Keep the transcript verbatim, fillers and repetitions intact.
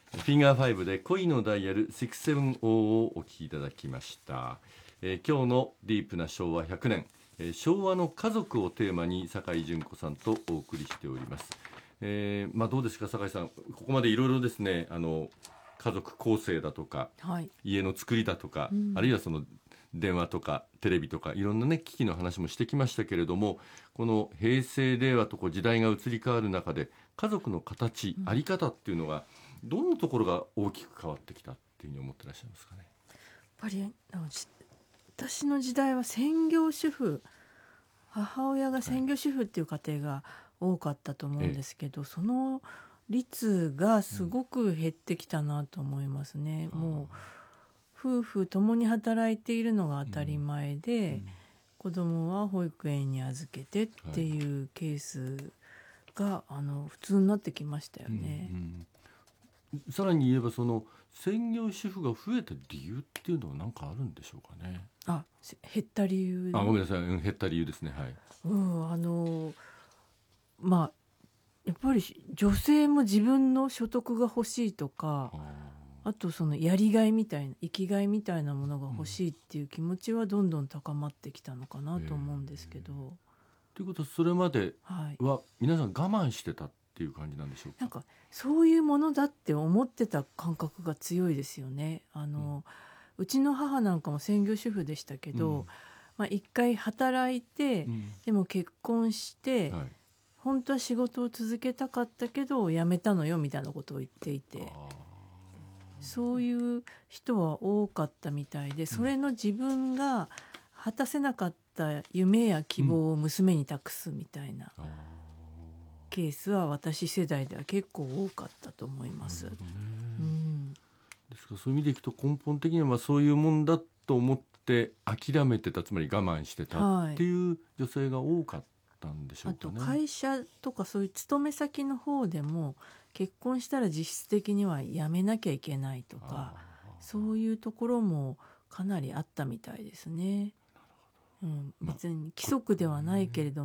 フィンガーファイブで恋のダイヤルろくななゼロをお聴きいただきました。えー、今日のディープな昭和ひゃくねん、えー、昭和の家族をテーマに酒井純子さんとお送りしております。えーまあ、どうですか酒井さん、ここまでいろいろですね、あの家族構成だとか、はい、家の作りだとか、うん、あるいはその電話とかテレビとかいろんなね機器の話もしてきましたけれども、この平成令和とこう時代が移り変わる中で家族の形、うん、あり方っていうのがどんなところが大きく変わってきたっていうふうに思ってらっしゃいますかね。 やっぱり私の時代は専業主婦、母親が専業主婦っていう家庭が多かったと思うんですけど、はい、その率がすごく減ってきたなと思いますね、うん、もう夫婦共に働いているのが当たり前で、うんうん、子供は保育園に預けてっていうケースが、あの普通になってきましたよね、うんうん、さらに言えばその専業主婦が増えた理由っていうのは何かあるんでしょうかね。 あ、減った理由。 あ、ごめんなさい、減った理由ですね。はい。 うん、あのまあやっぱり女性も自分の所得が欲しいとか、あとそのやりがいみたいな生きがいみたいなものが欲しいっていう気持ちはどんどん高まってきたのかなと思うんですけど、うん、 ということはそれまでは皆さん我慢してたっていう感じなんでしょうか。 なんかそういうものだって思ってた感覚が強いですよね。あの、うん、うちの母なんかも専業主婦でしたけど、うん、まあ、一回働いて、うん、でも結婚して、はい、本当は仕事を続けたかったけど辞めたのよみたいなことを言っていて、そういう人は多かったみたいで、それの自分が果たせなかった夢や希望を娘に託すみたいなケースは私世代では結構多かったと思います。なるほどね、うん、 ですからそういう意味でいくと根本的にはそういうもんだと思って諦めてた、つまり我慢してたっていう女性が多かったんでしょうかね。 あと会社とかそういう勤め先の方でも結婚したら実質的には辞めなきゃいけないとか、そういうところもかなりあったみたいですね。うん、別に規則ではないけれども